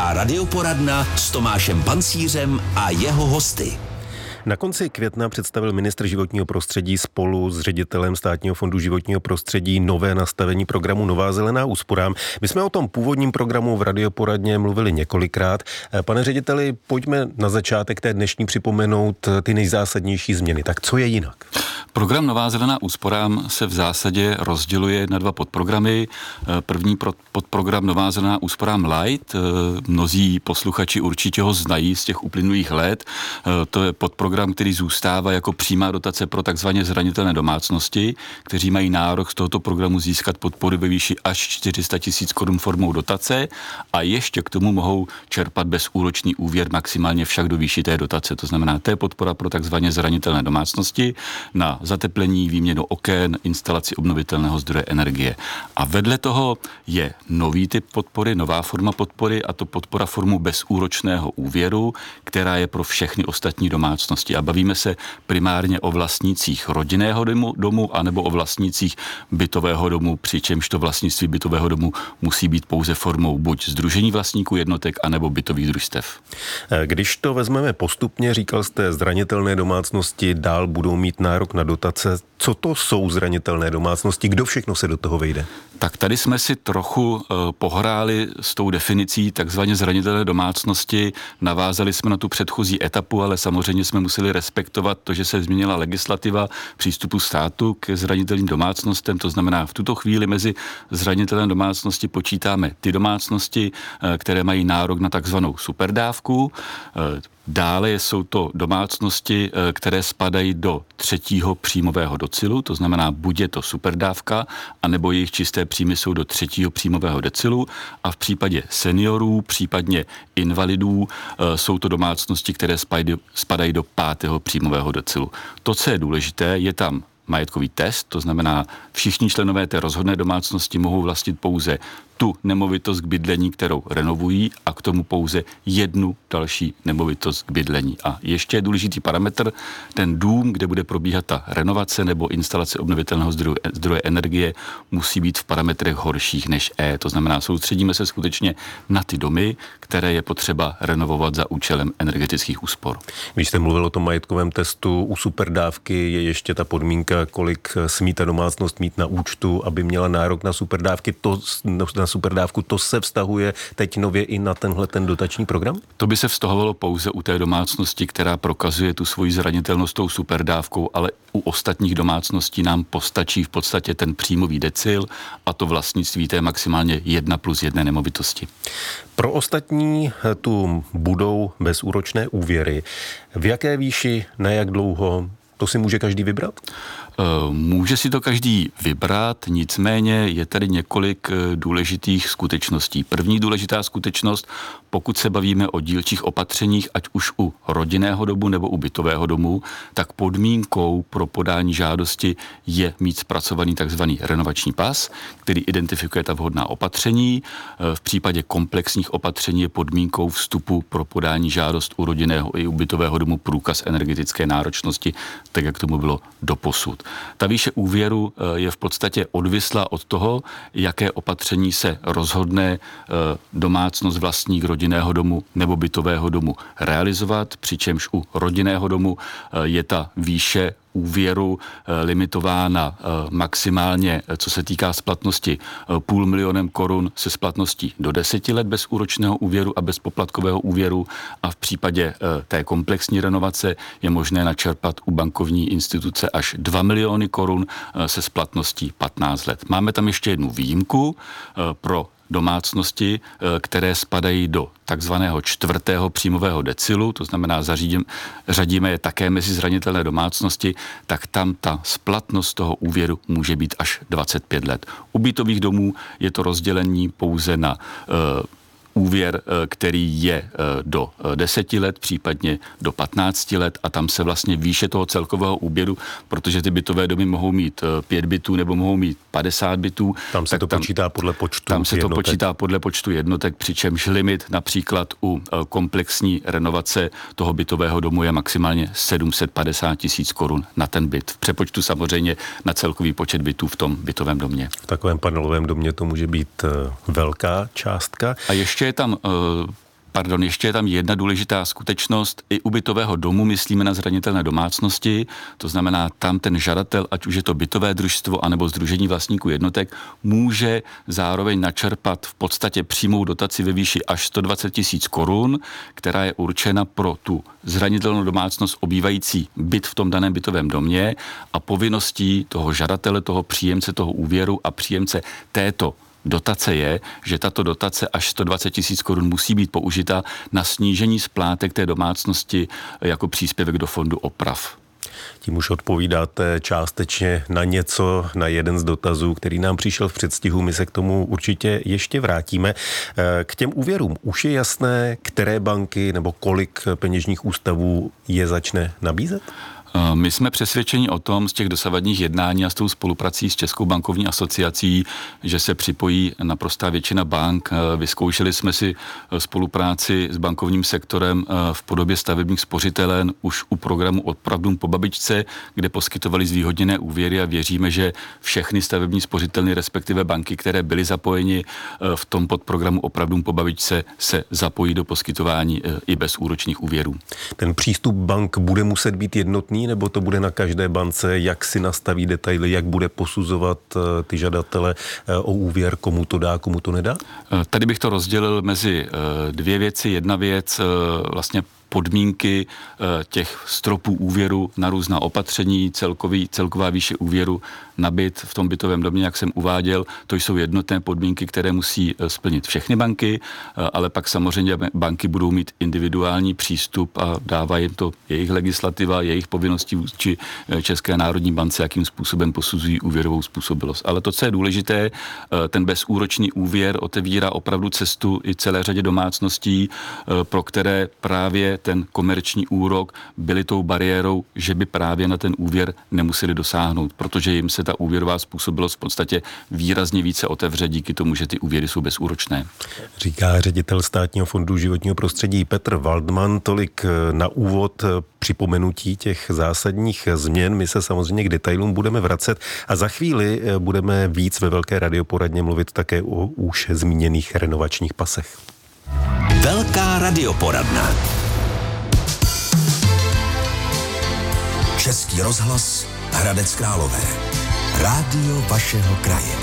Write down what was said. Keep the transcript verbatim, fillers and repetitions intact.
Česká radioporadna s Tomášem Pancířem a jeho hosty. Na konci května představil ministr životního prostředí spolu s ředitelem Státního fondu životního prostředí nové nastavení programu Nová zelená úsporám. My jsme o tom původním programu v radioporadně mluvili několikrát. Pane řediteli, pojďme na začátek té dnešní připomenout ty nejzásadnější změny. Tak co je jinak? Program Nová zelená úsporám se v zásadě rozděluje na dva podprogramy. První podprogram Nová zelená úsporám Light. Mnozí posluchači určitě ho znají z těch uplynulých let. To je podprogram, který zůstává jako přímá dotace pro takzvaně zranitelné domácnosti, kteří mají nárok z tohoto programu získat podpory ve výši až čtyři sta tisíc korun formou dotace a ještě k tomu mohou čerpat bezúročný úvěr, maximálně však do výši té dotace. To znamená, to je podpora pro takzvaně zranitelné domácnosti na zateplení, výměnu oken, instalaci obnovitelného zdroje energie. A vedle toho je nový typ podpory, nová forma podpory, a to podpora formou bezúročného úvěru, která je pro všechny ostatní domácnosti. A bavíme se primárně o vlastnících rodinného domu, domu anebo o vlastnících bytového domu, přičemž to vlastnictví bytového domu musí být pouze formou buď sdružení vlastníků jednotek, anebo bytových družstev. Když to vezmeme postupně, říkal jste, zranitelné domácnosti dál budou mít nárok na dotace. Co to jsou zranitelné domácnosti? Kdo všechno se do toho vejde? Tak tady jsme si trochu uh, pohráli s tou definicí takzvaně zranitelné domácnosti. Navázali jsme na tu předchozí etapu, ale samozřejmě jsme museli respektovat to, že se změnila legislativa přístupu státu k zranitelným domácnostem. To znamená, v tuto chvíli mezi zranitelné domácnosti počítáme ty domácnosti, uh, které mají nárok na takzvanou superdávku. Uh, Dále jsou to domácnosti, které spadají do třetího příjmového decilu, to znamená, buď je to superdávka, anebo jejich čisté příjmy jsou do třetího příjmového decilu, a v případě seniorů, případně invalidů, jsou to domácnosti, které spadají do pátého příjmového decilu. To, co je důležité, je tam majetkový test, to znamená, všichni členové té rozhodné domácnosti mohou vlastnit pouze tu nemovitost k bydlení, kterou renovují, a k tomu pouze jednu další nemovitost k bydlení. A ještě je důležitý parametr, ten dům, kde bude probíhat ta renovace nebo instalace obnovitelného zdroje, zdroje energie, musí být v parametrech horších než E. To znamená, soustředíme se skutečně na ty domy, které je potřeba renovovat za účelem energetických úspor. Když jste mluvil o tom majetkovém testu, u superdávky je ještě ta podmínka, kolik smí ta domácnost mít na účtu, aby měla nárok na superdávky. To na superdávku, to se vztahuje teď nově i na tenhle ten dotační program? To by se vztahovalo pouze u té domácnosti, která prokazuje tu svoji zranitelnost tou superdávkou, ale u ostatních domácností nám postačí v podstatě ten příjmový decil, a to vlastnictví té maximálně jedna plus jedné nemovitosti. Pro ostatní tu budou bezúročné úvěry. V jaké výši, na jak dlouho? To si může každý vybrat? Může si to každý vybrat, nicméně je tady několik důležitých skutečností. První důležitá skutečnost, pokud se bavíme o dílčích opatřeních, ať už u rodinného domu nebo u bytového domu, tak podmínkou pro podání žádosti je mít zpracovaný takzvaný renovační pas, který identifikuje ta vhodná opatření. V případě komplexních opatření je podmínkou vstupu pro podání žádost u rodinného i u bytového domu průkaz energetické náročnosti, tak jak tomu bylo doposud. Ta výše úvěru je v podstatě odvislá od toho, jaké opatření se rozhodne domácnost, vlastník rodinného domu nebo bytového domu realizovat, přičemž u rodinného domu je ta výše úvěru limitována maximálně, co se týká splatnosti, půl milionem korun se splatností do deseti let bez úročného úvěru a bez poplatkového úvěru, a v případě té komplexní renovace je možné načerpat u bankovní instituce až dva miliony korun se splatností patnáct let. Máme tam ještě jednu výjimku pro domácnosti, které spadají do takzvaného čtvrtého příjmového decilu, to znamená zařídím, řadíme je také mezi zranitelné domácnosti, tak tam ta splatnost toho úvěru může být až dvacet pět let. U bytových domů je to rozdělení pouze na uh, úvěr, který je do deseti let, případně do patnácti let, a tam se vlastně výše toho celkového úvěru, protože ty bytové domy mohou mít pět bytů nebo mohou mít padesát bytů. Tam se to tam, počítá podle počtu Tam se jednotek. to počítá podle počtu jednotek, přičemž limit například u komplexní renovace toho bytového domu je maximálně sedm set padesát tisíc korun na ten byt. V přepočtu samozřejmě na celkový počet bytů v tom bytovém domě. V takovém panelovém domě to může být velká částka. A ještě je tam uh, Pardon, ještě je tam jedna důležitá skutečnost. I u bytového domu myslíme na zranitelné domácnosti, to znamená, tam ten žadatel, ať už je to bytové družstvo anebo sdružení vlastníků jednotek, může zároveň načerpat v podstatě přímou dotaci ve výši až sto dvacet tisíc korun, která je určena pro tu zranitelnou domácnost obývající byt v tom daném bytovém domě a povinností toho žadatele, toho příjemce toho úvěru a příjemce této dotace je, že tato dotace až sto dvacet tisíc korun musí být použita na snížení splátek té domácnosti jako příspěvek do fondu oprav. Tím už odpovídáte částečně na něco, na jeden z dotazů, který nám přišel v předstihu. My se k tomu určitě ještě vrátíme. K těm úvěrům už je jasné, které banky nebo kolik peněžních ústavů je začne nabízet? My jsme přesvědčeni o tom z těch dosavadních jednání a s tou spoluprací s Českou bankovní asociací, že se připojí naprostá většina bank. Vyzkoušeli jsme si spolupráci s bankovním sektorem v podobě stavebních spořitelen už u programu Opravdům po babičce, kde poskytovali zvýhodněné úvěry a věříme, že všechny stavební spořitelny, respektive banky, které byly zapojeni v tom podprogramu Opravdům po babičce, se zapojí do poskytování i bezúročných úvěrů. Ten přístup bank bude muset být jednotný, nebo to bude na každé bance, jak si nastaví detaily, jak bude posuzovat ty žadatele o úvěr, komu to dá, komu to nedá? Tady bych to rozdělil mezi dvě věci. Jedna věc vlastně podmínky těch stropů úvěru na různá opatření, celkový, celková výše úvěru na byt v tom bytovém domě, jak jsem uváděl, to jsou jednotné podmínky, které musí splnit všechny banky, ale pak samozřejmě banky budou mít individuální přístup a dává jim to jejich legislativa, jejich povinností vůči České národní bance, jakým způsobem posuzují úvěrovou způsobilost. Ale to, co je důležité, ten bezúročný úvěr otevírá opravdu cestu i celé řadě domácností, pro které právě ten komerční úrok byly tou bariérou, že by právě na ten úvěr nemuseli dosáhnout, protože jim se ta úvěrová způsobilost v podstatě výrazně více otevře díky tomu, že ty úvěry jsou bezúročné. Říká ředitel Státního fondu životního prostředí Petr Waldman. Tolik na úvod připomenutí těch zásadních změn. My se samozřejmě k detailům budeme vracet a za chvíli budeme víc ve Velké radioporadně mluvit také o už zmíněných renovačních pasech. Velká radioporadna. Český rozhlas Hradec Králové. Rádio vašeho kraje.